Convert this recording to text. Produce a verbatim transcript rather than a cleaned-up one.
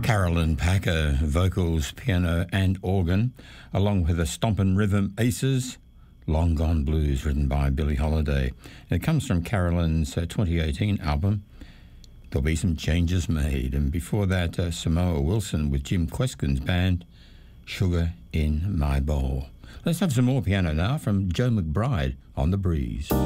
Carolyn Packer, vocals, piano and organ, along with the Stompin' Rhythm Aces, Long Gone Blues, written by Billie Holiday. And it comes from Carolyn's uh, twenty eighteen album, There'll Be Some Changes Made. And before that, uh, Samoa Wilson with Jim Kweskin's band, Sugar in My Bowl. Let's have some more piano now from Joe McBride on The Breeze.